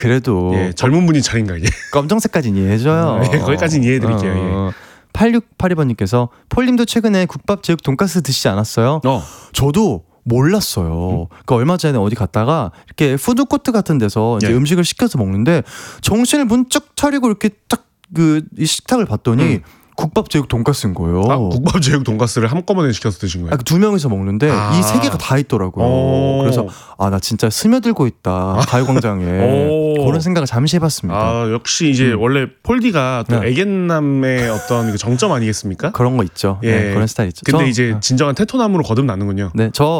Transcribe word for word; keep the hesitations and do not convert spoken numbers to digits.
그래도 예, 젊은 분이 차린가 이게. 검정색까지는 이해해줘요. 예, 거기까지는 이해해드릴게요. 어. 예. 팔육팔이 번님께서 폴님도 최근에 국밥 제육 돈가스 드시지 않았어요? 어. 저도 몰랐어요. 음. 그러니까 얼마 전에 어디 갔다가 이렇게 푸드코트 같은 데서 이제 예. 음식을 시켜서 먹는데 정신을 문쩍 차리고 이렇게 딱 그 이 식탁을 봤더니 음. 국밥 제육 돈가스인 거예요. 아, 국밥 제육 돈가스를 한꺼번에 시켜서 드신 거예요? 아, 두 명이서 먹는데 아. 이 세 개가 다 있더라고요. 오. 그래서 아, 나 진짜 스며들고 있다 가요광장에 그런 생각을 잠시 해봤습니다. 아, 역시 이제 음. 원래 폴디가 또 네. 애견남의 어떤 그 정점 아니겠습니까? 그런 거 있죠. 예. 네, 그런 스타일 있죠. 근데 저, 이제 진정한 테토남으로 거듭나는군요. 네, 저